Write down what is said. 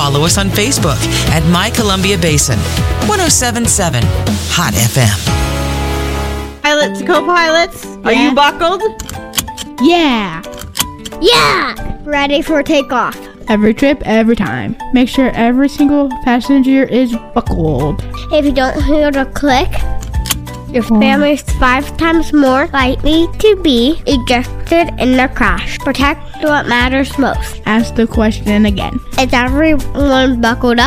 follow us on Facebook at My Columbia Basin. 107.7 Hot FM. Pilots, co-pilots, are you buckled? Yeah. Yeah! Ready for takeoff. Every trip, every time. Make sure every single passenger is buckled. If you don't hear the click, your family is 5 times more likely to be ejected in a crash. Protect what matters most. Ask the question again. Is everyone buckled up?